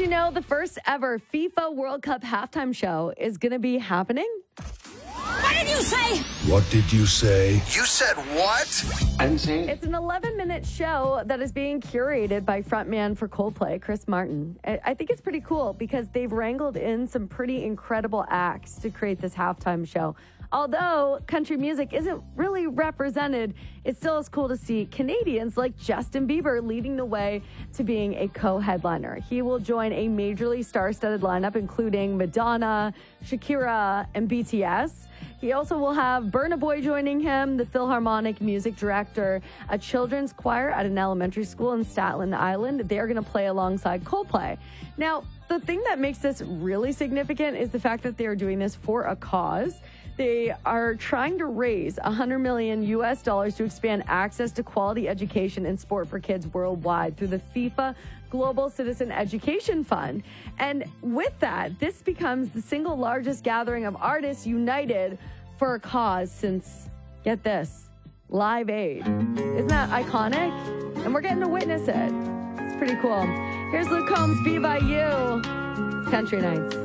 Did you know the first ever FIFA World Cup halftime show is going to be happening? What did you say? What did you say? You said what? Insane. It's an 11-minute show that is being curated by frontman for Coldplay, Chris Martin. I think it's pretty cool because they've wrangled in some pretty incredible acts to create this halftime show. Although country music isn't really represented, it still is cool to see Canadians like Justin Bieber leading the way to being a co-headliner. He will join a majorly star-studded lineup, including Madonna, Shakira, and BTS. He also will have Burna Boy joining him, the Philharmonic music director, a children's choir at an elementary school in Staten Island. They're going to play alongside Coldplay. Now, the thing that makes this really significant is the fact that they are doing this for a cause. They are trying to raise $100 million to expand access to quality education and sport for kids worldwide through the FIFA Global Citizen Education Fund. And with that, this becomes the single largest gathering of artists united for a cause since, get this, Live Aid. Isn't that iconic? And we're getting to witness it. It's pretty cool. Here's Luke Combs, Be By You. It's Country Nights.